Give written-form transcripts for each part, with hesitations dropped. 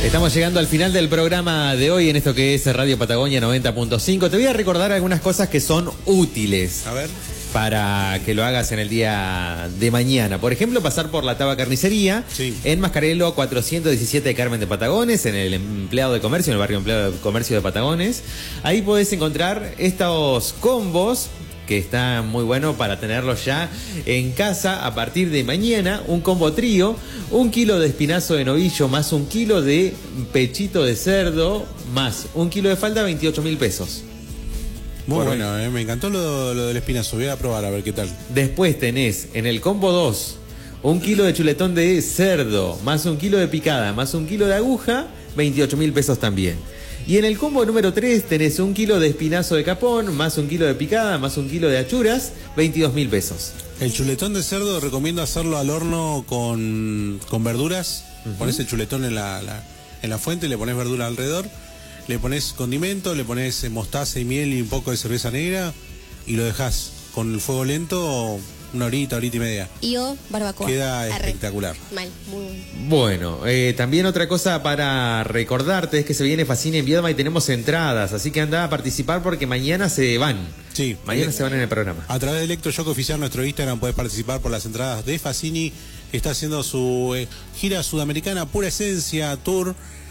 Estamos llegando al final del programa de hoy en esto que es Radio Patagonia 90.5. Te voy a recordar algunas cosas que son útiles. A ver. Para que lo hagas en el día de mañana. Por ejemplo, pasar por la Taba Carnicería, sí, en Mascarelo 417 de Carmen de Patagones, en el empleado de comercio, en el barrio empleado de comercio de Patagones. Ahí podés encontrar estos combos que están muy buenos para tenerlos ya en casa a partir de mañana. Un combo trío, 1 kilo de espinazo de novillo más 1 kilo de pechito de cerdo más 1 kilo de falda, 28.000 pesos. Muy bueno, me encantó lo del espinazo. Voy a probar a ver qué tal. Después tenés en el combo 2 1 kilo de chuletón de cerdo, más 1 kilo de picada, más 1 kilo de aguja, 28.000 pesos también. Y en el combo número 3 tenés 1 kilo de espinazo de capón, más 1 kilo de picada, más 1 kilo de achuras, 22.000 pesos. El chuletón de cerdo recomiendo hacerlo al horno con verduras. Pones el chuletón en la fuente, le pones verdura alrededor. Le pones condimento, le pones mostaza y miel y un poco de cerveza negra y lo dejas con el fuego lento 1 horita, horita y media. Y o barbacoa. Queda espectacular. Mal, muy bueno. También otra cosa para recordarte es que se viene Fascini en Viedma y tenemos entradas, así que anda a participar porque mañana se van. Sí. Mañana se van en el programa. A través de Electroshock Oficial, nuestro Instagram, puedes participar por las entradas de Fascini, que está haciendo su gira sudamericana Pura Esencia Tour.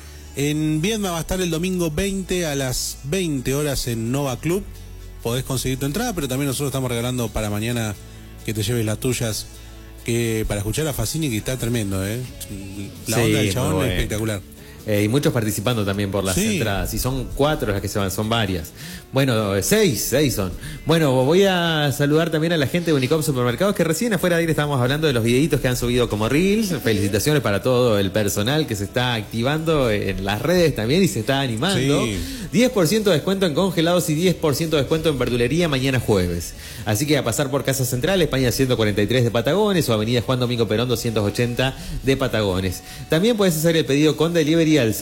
En Viedma va a estar el domingo 20 a las 20 horas en Nova Club. Podés conseguir tu entrada, pero también nosotros estamos regalando para mañana que te lleves las tuyas, que para escuchar a Fascini, que está tremendo, La onda del chabón es espectacular. Y muchos participando también por las entradas. Y son 4 las que se van, son varias. Bueno, 6 son. Bueno, voy a saludar también a la gente de Unicom Supermercados, que recién afuera de aire estábamos hablando de los videitos que han subido como Reels. Felicitaciones para todo el personal que se está activando en las redes también y se está animando. Sí. 10% de descuento en congelados y 10% de descuento en verdulería mañana jueves. Así que a pasar por Casa Central, España 143 de Patagones, o Avenida Juan Domingo Perón 280 de Patagones. También puedes hacer el pedido con delivery al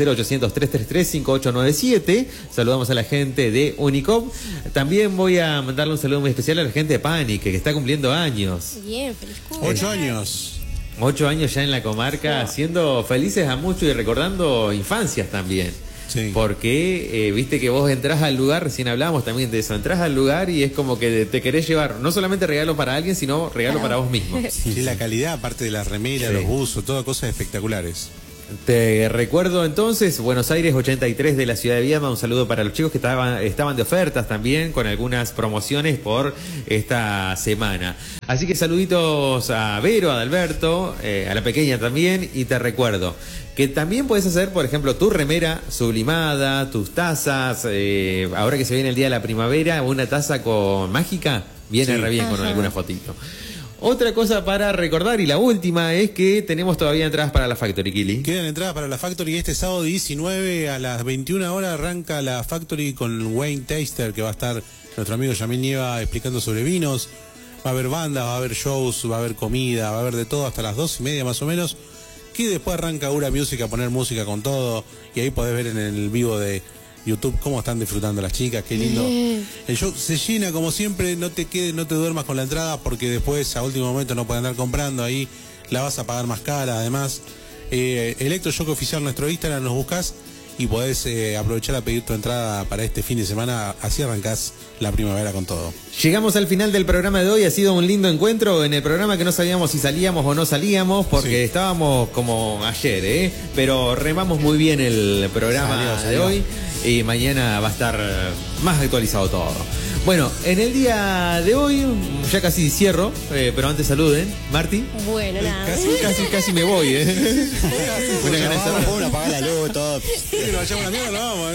0800-333-5897. Saludamos a la gente de Unicom. También voy a mandarle un saludo muy especial a la gente de Panic, que está cumpliendo años. Bien, feliz cumpleaños. 8 años. 8 años ya en la comarca, siendo felices a muchos y recordando infancias también. Sí. Porque viste que vos entrás al lugar, recién hablábamos también de eso, entrás al lugar y es como que te querés llevar no solamente regalo para alguien, sino regalo para vos mismo. Sí, la calidad, aparte de la remera, los buzos, todas cosas espectaculares. Te recuerdo entonces, Buenos Aires 83 de la ciudad de Viedma, un saludo para los chicos que estaban de ofertas también, con algunas promociones por esta semana. Así que saluditos a Vero, a Adalberto, a la pequeña también, y te recuerdo que también puedes hacer, por ejemplo, tu remera sublimada, tus tazas, ahora que se viene el día de la primavera, una taza con mágica, viene re bien con alguna fotito. Otra cosa para recordar, y la última, es que tenemos todavía entradas para la Factory, Kili. Quedan entradas para la Factory. Este sábado 19 a las 21 horas arranca la Factory con Wayne Taster, que va a estar nuestro amigo Yamil Nieva explicando sobre vinos. Va a haber bandas, va a haber shows, va a haber comida, va a haber de todo hasta las 2:30 más o menos. Que después arranca Ura Music a poner música con todo. Y ahí podés ver en el vivo de YouTube cómo están disfrutando las chicas, qué lindo. El show se llena como siempre, no te duermas con la entrada porque después a último momento no puedes andar comprando, ahí la vas a pagar más cara. Además, Electroshock Oficial, nuestro Instagram, nos buscas y podés aprovechar a pedir tu entrada para este fin de semana, así arrancás la primavera con todo. Llegamos al final del programa de hoy, ha sido un lindo encuentro en el programa que no sabíamos si salíamos o no salíamos, porque estábamos como ayer, pero remamos muy bien el programa de hoy y mañana va a estar más actualizado todo. Bueno, en el día de hoy, ya casi cierro, pero antes saluden. Marti. Bueno, nada. Casi me voy, Una ganas de cerrar. Vamos a apagar la luz, todo. Que nos vayamos a la mierda, no vamos.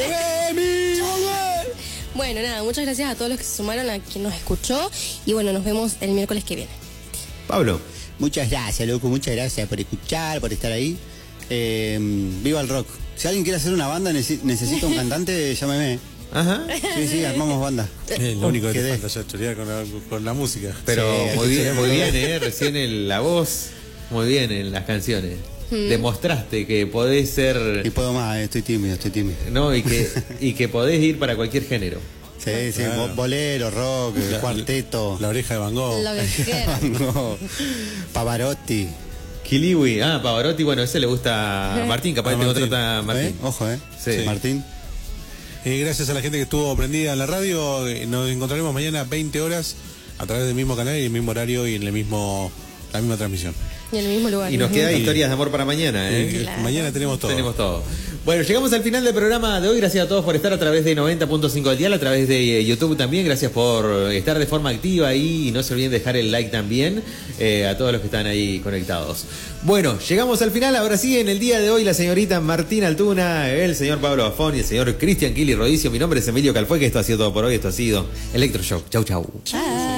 Bueno, nada, muchas gracias a todos los que se sumaron, a quien nos escuchó. Y bueno, nos vemos el miércoles que viene. Pablo. Muchas gracias, loco. Muchas gracias por escuchar, por estar ahí. Viva el rock. Si alguien quiere hacer una banda, necesita un cantante, llámeme. Ajá. Sí, armamos banda. Lo único que te falta ya chorear con la música. Pero muy bien, recién la voz, muy bien en las canciones. Demostraste que podés ser... Y puedo más, estoy tímido. No, y que podés ir para cualquier género. Sí, bolero, rock, cuarteto. La oreja de Van Gogh. Lo que quieras. Van Gogh, Pavarotti. Kiliwi, Pavarotti, bueno, ese le gusta a Martín, capaz te contrata a Martín. Ojo, Sí. Martín. Gracias a la gente que estuvo prendida en la radio. Nos encontraremos mañana 20 horas a través del mismo canal y el mismo horario y en la misma transmisión. Y en el mismo lugar. Y nos queda historias de amor para mañana, Claro. Mañana tenemos todo. Tenemos todo. Bueno, llegamos al final del programa de hoy. Gracias a todos por estar a través de 90.5 al dial, a través de YouTube también. Gracias por estar de forma activa ahí y no se olviden dejar el like también a todos los que están ahí conectados. Bueno, llegamos al final. Ahora sí, en el día de hoy, la señorita Martina Altuna, el señor Pablo Bafón y el señor Cristian Kili Rodicio. Mi nombre es Emilio Calfue, que esto ha sido todo por hoy. Esto ha sido Electro Show. Chau, chau. Chao.